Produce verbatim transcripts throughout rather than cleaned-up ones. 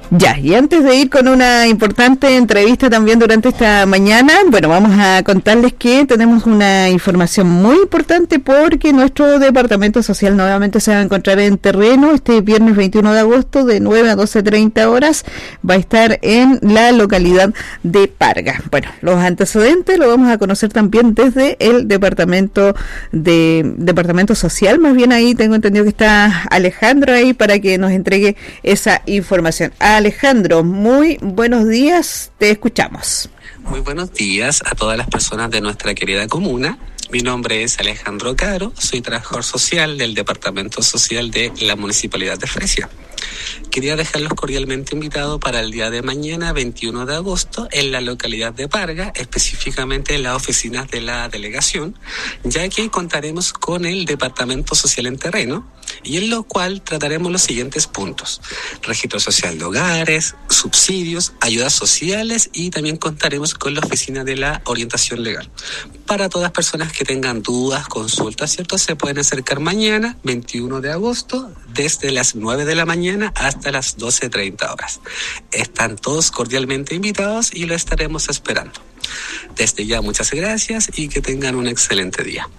Ya, y antes de ir con una importante entrevista también durante esta mañana, bueno, vamos a contarles que tenemos una información muy importante porque nuestro departamento social nuevamente se va a encontrar en terreno este viernes veintiuno de agosto de nueve a doce treinta horas, va a estar en la localidad de Parga. Bueno, los antecedentes lo vamos a conocer también desde el departamento de departamento social, más bien ahí tengo entendido que está Alejandro ahí para que nos entregue esa información. Alejandro, muy buenos días, te escuchamos. Muy buenos días a todas las personas de nuestra querida comuna. Mi nombre es Alejandro Caro, soy trabajador social del Departamento Social de la Municipalidad de Fresia. Quería dejarlos cordialmente invitados para el día de mañana, veintiuno de agosto, en la localidad de Parga, específicamente en las oficinas de la delegación, ya que contaremos con el Departamento Social en terreno, y en lo cual trataremos los siguientes puntos: registro social de hogares, subsidios, ayudas sociales, y también contaremos con la oficina de la orientación legal. Para todas las personas que tengan dudas, consultas, ¿cierto?, se pueden acercar mañana, veintiuno de agosto, desde las nueve de la mañana hasta las doce treinta horas. Están todos cordialmente invitados y lo estaremos esperando. Desde ya, muchas gracias y que tengan un excelente día.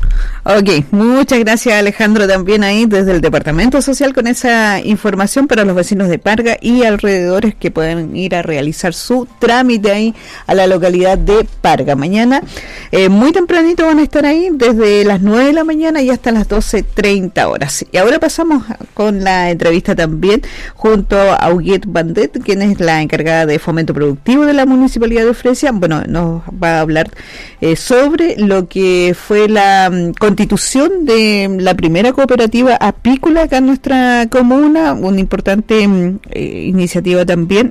Ok, muchas gracias Alejandro también ahí desde el Departamento Social con esa información para los vecinos de Parga y alrededores que pueden ir a realizar su trámite ahí a la localidad de Parga. Mañana eh, muy tempranito van a estar ahí desde las nueve de la mañana y hasta las doce treinta horas. Y ahora pasamos con la entrevista también junto a Huguet Bandet, quien es la encargada de fomento productivo de la Municipalidad de Fresia. Bueno, nos va a hablar eh, sobre lo que fue la constitución de la primera cooperativa apícola acá en nuestra comuna, una importante eh, iniciativa también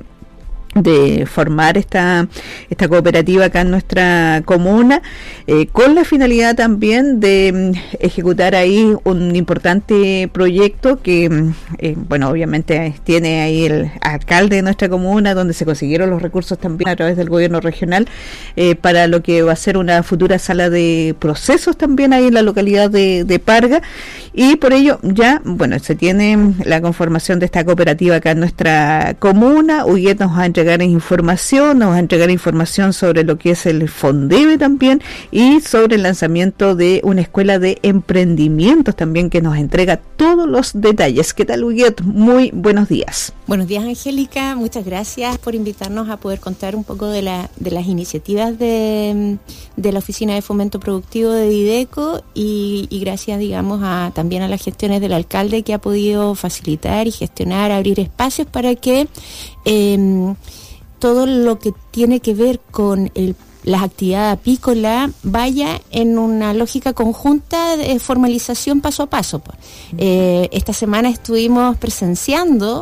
de formar esta esta cooperativa acá en nuestra comuna, eh, con la finalidad también de ejecutar ahí un importante proyecto que, eh, bueno, obviamente tiene ahí el alcalde de nuestra comuna, donde se consiguieron los recursos también a través del gobierno regional, eh, para lo que va a ser una futura sala de procesos también ahí en la localidad de, de Parga, y por ello ya, bueno, se tiene la conformación de esta cooperativa acá en nuestra comuna. Huguet nos va a entregar información, nos va a entregar información sobre lo que es el Fondebe también y sobre el lanzamiento de una escuela de emprendimientos también que nos entrega todos los detalles. ¿Qué tal, Huguet? Muy buenos días. Buenos días, Angélica. Muchas gracias por invitarnos a poder contar un poco de la de las iniciativas de, de la Oficina de Fomento Productivo de Dideco y, y gracias, digamos, a también a las gestiones del alcalde que ha podido facilitar y gestionar, abrir espacios para que eh, todo lo que tiene que ver con el, las actividades apícolas vaya en una lógica conjunta de formalización paso a paso. Eh, esta semana estuvimos presenciando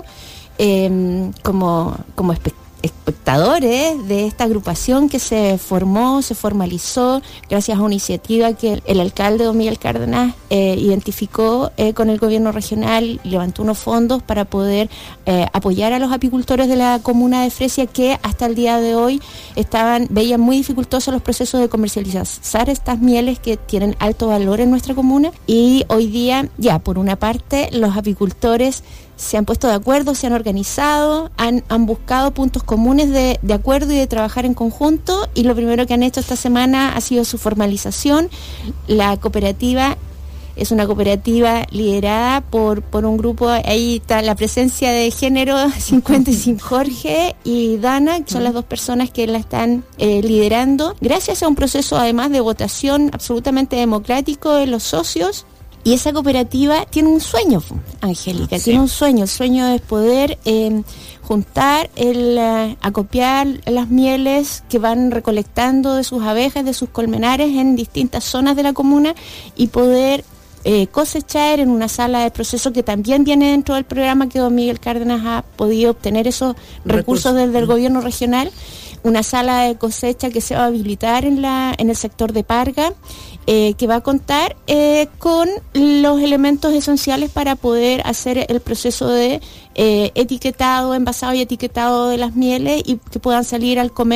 eh, como, como espectadores espectadores de esta agrupación que se formó, se formalizó gracias a una iniciativa que el alcalde don Miguel Cárdenas eh, identificó eh, con el gobierno regional, levantó unos fondos para poder eh, apoyar a los apicultores de la comuna de Fresia que hasta el día de hoy estaban veían muy dificultosos los procesos de comercializar estas mieles que tienen alto valor en nuestra comuna, y hoy día ya por una parte los apicultores se han puesto de acuerdo, se han organizado, han, han buscado puntos comunes de, de acuerdo y de trabajar en conjunto, y lo primero que han hecho esta semana ha sido su formalización. La cooperativa es una cooperativa liderada por, por un grupo, ahí está la presencia de género cincuenta y cinco, Jorge y Dana, que son las dos personas que la están eh, liderando, gracias a un proceso además de votación absolutamente democrático de los socios. Y esa cooperativa tiene un sueño, Angélica, sí. tiene un sueño. El sueño es poder eh, juntar, el uh, acopiar las mieles que van recolectando de sus abejas, de sus colmenares en distintas zonas de la comuna y poder eh, cosechar en una sala de proceso que también viene dentro del programa que don Miguel Cárdenas ha podido obtener esos recursos desde el gobierno regional. Una sala de cosecha que se va a habilitar en, la, en el sector de Parga, Eh, que va a contar eh, con los elementos esenciales para poder hacer el proceso de eh, etiquetado, envasado y etiquetado de las mieles y que puedan salir al comercio